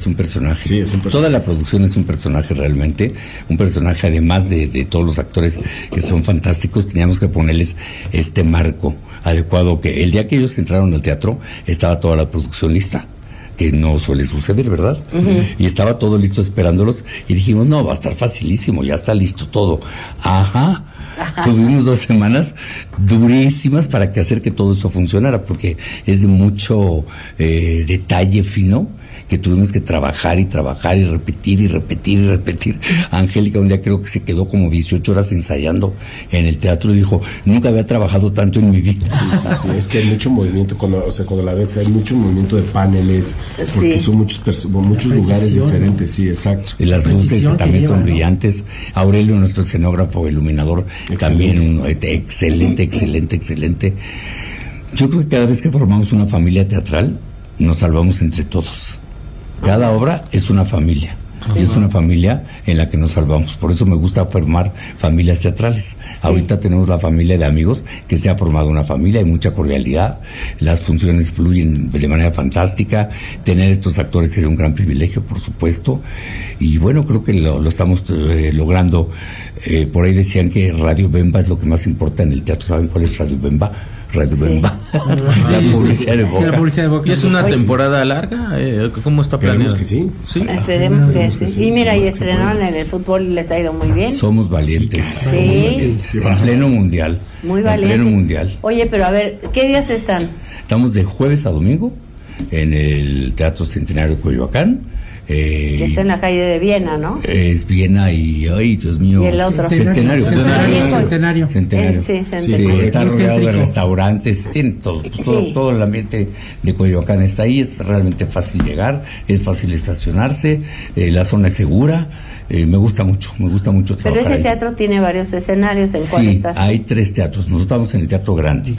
un personaje. Sí, es un personaje. Toda la producción es un personaje realmente, un personaje además de todos los actores que son fantásticos, teníamos que ponerles este marco adecuado, que el día que ellos entraron al teatro estaba toda la producción lista, que no suele suceder, ¿verdad? Y estaba todo listo esperándolos y dijimos, no, va a estar facilísimo, ya está listo todo. Ajá. Tuvimos 2 semanas durísimas para que hacer que todo eso funcionara, porque es de mucho detalle fino, que tuvimos que trabajar y trabajar y repetir y repetir y repetir. Angélica un día creo que se quedó como 18 horas ensayando en el teatro y dijo, nunca había trabajado tanto en mi vida. Sí, es que hay mucho movimiento, cuando la ves, hay mucho movimiento de paneles, porque son muchos lugares diferentes, sí, exacto. Y las luces que también son brillantes. Aurelio, nuestro escenógrafo, iluminador, también excelente. Yo creo que cada vez que formamos una familia teatral, nos salvamos entre todos. Cada obra es una familia. Y es una familia en la que nos salvamos. Por eso me gusta formar familias teatrales. Ahorita tenemos la familia de amigos, que se ha formado una familia, hay mucha cordialidad, las funciones fluyen de manera fantástica. Tener estos actores es un gran privilegio, por supuesto. Y bueno, creo que lo estamos logrando. Por ahí decían que Radio Bemba es lo que más importa en el teatro. ¿Saben cuál es Radio Bemba? Radio Bemba. La publicidad de Boca. ¿Y es una temporada larga? ¿Cómo está planeado? Que sí. Esperemos que sí. Y mira, y estrenaron en el fútbol y les ha ido muy bien. Somos valientes. Sí. En pleno mundial. Muy valiente. En pleno mundial. Oye, pero a ver, ¿qué días están? Estamos de jueves a domingo en el Teatro Centenario de Coyoacán. Que está en la calle de Viena, ¿no? Es Viena y, ay, Dios mío. Y el otro. Centenario. Sí, Centenario. Está rodeado de restaurantes, tiene todo, todo el ambiente de Coyoacán está ahí, es realmente fácil llegar, es fácil estacionarse, la zona es segura. Me gusta mucho trabajar. Pero ese ahí. Teatro tiene varios escenarios. ¿En cuál estás? Sí, hay 3 teatros. Nosotros estamos en el Teatro Grande.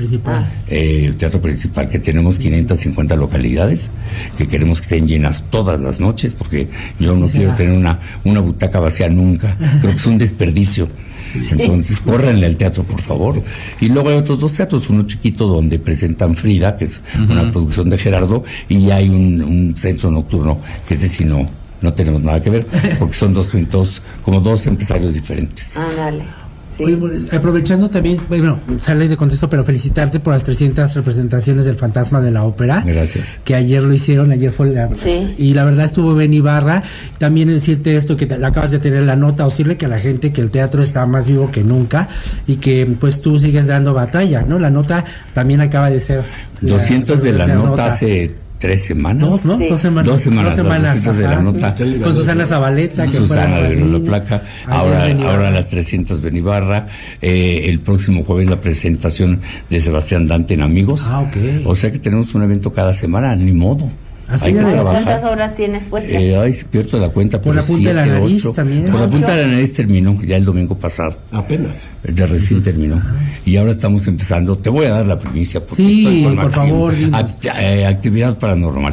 El Teatro Principal, que tenemos 550 localidades, que queremos que estén llenas todas las noches, porque yo no quiero tener una butaca vacía nunca. Creo que es un desperdicio. Entonces, córrenle al teatro, por favor. Y luego hay otros 2 teatros, uno chiquito donde presentan Frida, que es una producción de Gerardo, y hay un centro nocturno, que es decir, no tenemos nada que ver, porque son dos empresarios diferentes. Dale. Sí. Oye, aprovechando también, bueno, sale de contexto, pero felicitarte por las 300 representaciones del Fantasma de la Ópera. Gracias. Que ayer lo hicieron, ayer fue y la verdad estuvo Ben Ibarra. También decirte esto, que acabas de tener la nota, o decirle que a la gente que el teatro está más vivo que nunca y que pues tú sigues dando batalla, ¿no? La nota también acaba de ser 200 de la nota hace 3 semanas. ¿No? Sí. 2 semanas. 2 semanas Ajá. de la nota. Con Susana Zabaleta. Susana de la Placa. Ahora las 300 Ben Ibarra. El próximo jueves la presentación de Sebastián Dante en Amigos. Ok. O sea que tenemos un evento cada semana, ni modo. Así Hay que trabajar. ¿Cuántas horas tienes puestas? Ay, pierdo la cuenta. Por la punta de la nariz también. Por la punta de la nariz terminó ya el domingo pasado. Apenas. Ya recién terminó. Y ahora estamos empezando. Te voy a dar la primicia. Porque Sí, estoy con por Maxim. favor. Actividad paranormal.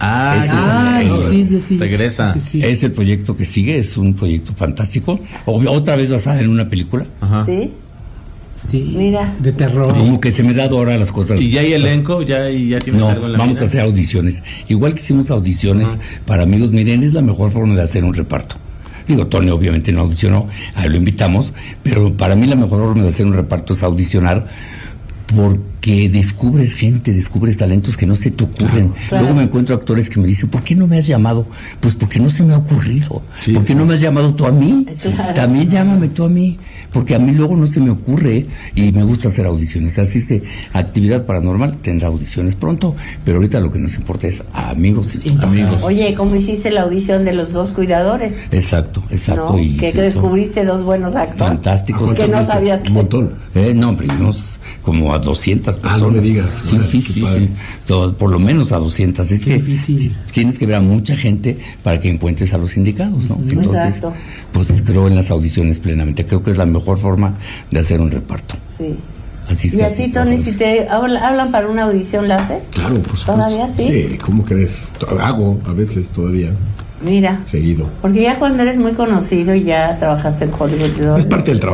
Sí. Regresa. Sí. Es el proyecto que sigue, es un proyecto fantástico. Otra vez basada en una película. Ajá. ¿Sí? Sí. Mira. De terror. Como que se me da ahora las cosas. ¿Y ya hay elenco? ¿Ya tienes algo en la vamos mira? a hacer audiciones. Igual que hicimos audiciones para Amigos, miren, es la mejor forma de hacer un reparto. Digo, Tony obviamente no audicionó, lo invitamos, pero para mí la mejor forma de hacer un reparto es audicionar, porque descubres gente, descubres talentos que no se te ocurren. Claro. Luego me encuentro actores que me dicen, ¿por qué no me has llamado? Pues porque no se me ha ocurrido. Sí, ¿Por qué no me has llamado tú a mí? Claro. También llámame tú a mí, porque a mí luego no se me ocurre y me gusta hacer audiciones. Así es que Actividad Paranormal tendrá audiciones pronto, pero ahorita lo que nos importa es a amigos y amigos. Oye, ¿cómo hiciste la audición de los 2 cuidadores? Exacto. ¿No? Y que descubriste 2 buenos actores. fantásticos. Que no sabías que... Un montón. No, primos como a 200 personas. No me digas. Sí. Por lo menos a 200. Es Qué que difícil. tienes que ver a mucha gente para que encuentres a los indicados, ¿no? Entonces, Exacto. pues creo en las audiciones plenamente. Creo que es la mejor forma de hacer un reparto. Sí. Así es. ¿Y a ti, Tony, si te hablan para una audición, la haces? Claro, por supuesto. ¿Todavía sí? Sí, ¿cómo crees? Hago a veces todavía, Mira. seguido. Porque ya cuando eres muy conocido y ya trabajaste en Hollywood y todo. Es parte del trabajo.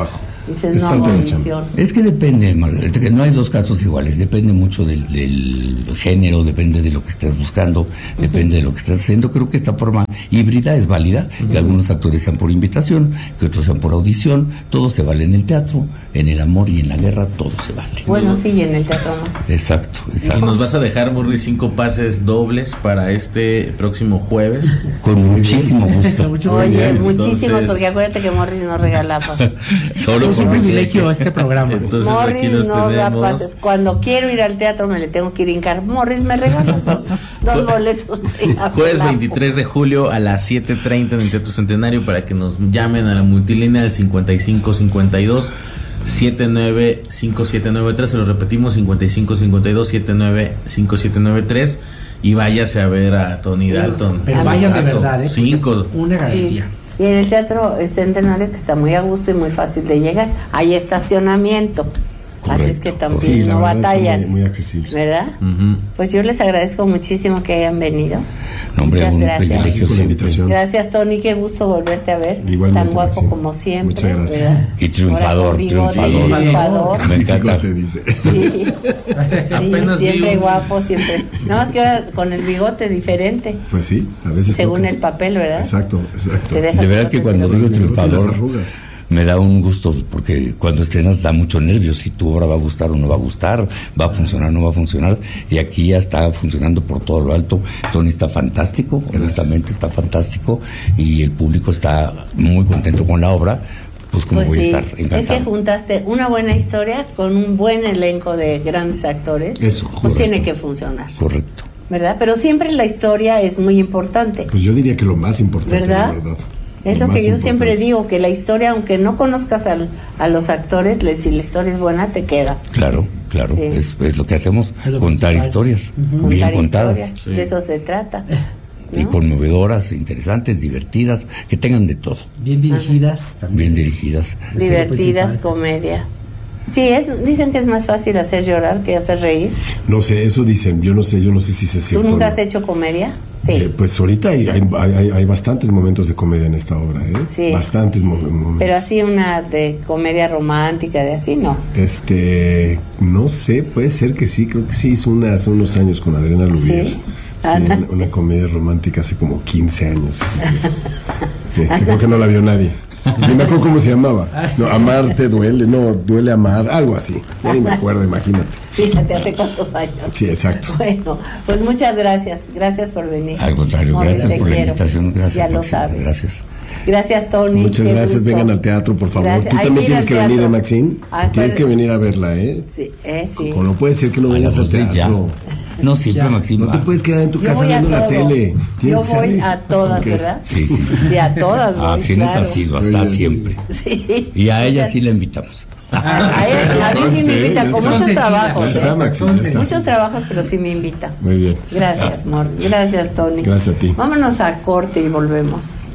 Dices, no, audición. Es que depende, no hay dos casos iguales, depende mucho del género, depende de lo que estés buscando, depende de lo que estás haciendo. Creo que esta forma híbrida es válida, que algunos actores sean por invitación, que otros sean por audición, todo se vale en el teatro, en el amor y en la guerra, todo se vale. Bueno, sí, en el teatro más. Exacto. Y nos vas a dejar, Morris, 5 pases dobles para este próximo jueves. Con muchísimo gusto. Oye, muchísimo, porque acuérdate que Morris no regala pases. Solo es un privilegio este programa. Entonces Morris aquí nos no da tenemos. pases. Cuando quiero ir al teatro me le tengo que ir a hincar. Morris, me regalas dos boletos. Jueves 23 de julio a las 7:30 en el Teatro Centenario, para que nos llamen a la multilínea del 5552 795793. Se lo repetimos, 5552 795793. Y váyase a ver a Tony Dalton. Pero vayan de verdad, ¿eh? 5. Una garantía. Y en el Teatro Centenario, que está muy a gusto y muy fácil de llegar, hay estacionamiento. Correcto. Así es que también Sí, la no verdad batallan. está muy accesible. ¿Verdad? Pues yo les agradezco muchísimo que hayan venido. No, hombre, Muchas un gracias. privilegio Gracias por la siempre. invitación. Gracias, Tony, qué gusto volverte a ver. Igualmente, Tan guapo Maxine. como siempre. Muchas gracias. ¿verdad? Y triunfador, Ahora con bigote, triunfador. triunfador. Me encanta. Te dice. Sí, Apenas vi siempre un- guapo, siempre. Nada más que ahora con el bigote diferente, Pues sí, a veces según toca. el papel, ¿verdad? Exacto, exacto. Te deja De verdad que cuando digo Las triunfador, arrugas. me da un gusto, porque cuando estrenas da mucho nervio, si tu obra va a gustar o no va a gustar, va a funcionar o no va a funcionar, y aquí ya está funcionando por todo lo alto. Tony está fantástico, honestamente está fantástico, y el público está muy contento con la obra, pues como Pues voy sí, a estar es encantado. que juntaste una buena historia con un buen elenco de grandes actores. Eso, pues correcto. tiene que funcionar, Correcto. ¿verdad? Pero siempre la historia es muy importante, Pues yo diría que lo más importante, ¿verdad? la verdad. Es lo más que yo siempre importante. digo, que la historia, aunque no conozcas a los actores, si la historia es buena, te queda. Claro, claro, Sí. es lo que hacemos, Es lo contar principal. historias, bien Contar contadas. historias, Sí. de eso se trata. Y ¿no? conmovedoras, interesantes, divertidas, que tengan de todo, Bien dirigidas también. bien dirigidas. Es lo Divertidas, principal. comedia. Sí, dicen que es más fácil hacer llorar que hacer reír. No sé, eso dicen, yo no sé si se ¿Tú cierto. nunca o no. has hecho comedia? Sí. Pues ahorita hay bastantes momentos de comedia en esta obra, ¿eh? Sí. Bastantes momentos. Pero así una de comedia romántica, de así, no. No sé, puede ser que sí, creo que sí hizo una hace unos años con Adriana Lubier. Sí. Sí, Ana. una comedia romántica hace como 15 años. Que creo que no la vio nadie. Ni me acuerdo cómo se llamaba. No, amarte duele, no, duele amar, algo así. Ya ni me acuerdo, imagínate. Fíjate, hace cuántos años. Sí, exacto. Bueno, pues muchas gracias. Gracias por venir. Al contrario, Morris, gracias te por la quiero. invitación, gracias. Ya lo Máximo, sabes. gracias. Gracias, Tony. Muchas qué gracias, gusto. vengan al teatro, por favor. Gracias. Tú Hay también que ir tienes al que venir, teatro. Maxine. Ah, Tienes pero- que venir a verla, ¿eh? Sí, sí. Como no puede ser que no A vengas las al 12 ya. teatro. No, siempre, Ya. Maxima. No te puedes quedar en tu Yo casa voy a viendo la todo. tele. Tienes Yo que voy salir. a todas, Ok. ¿verdad? Sí, sí, sí. Y a todas voy, Acciones claro. ha sido Muy hasta bien. siempre. Sí. Y a ella sí la invitamos. A mí sí me invita, con Está muchos consentida. trabajos. Ya está, ¿eh? Maxine, ya está. Muchos trabajos, pero sí me invita. Muy bien. Gracias, Mor. Gracias, Tony. Gracias a ti. Vámonos a corte y volvemos.